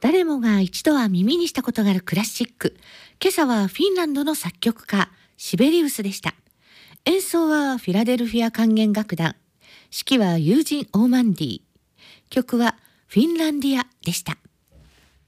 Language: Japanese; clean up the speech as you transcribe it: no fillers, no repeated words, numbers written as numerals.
誰もが一度は耳にしたことがあるクラシック。今朝はフィンランドの作曲家、シベリウスでした。演奏はフィラデルフィア管弦楽団。指揮はユージン・オーマンディ。曲はフィンランディアでした。